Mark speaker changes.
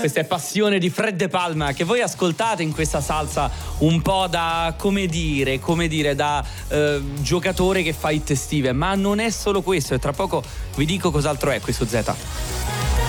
Speaker 1: Questa è Passione di Fred De Palma, che voi ascoltate in questa salsa un po' da, come dire, da giocatore che fa hit estive, ma non è solo questo, e tra poco vi dico cos'altro è qui su Z.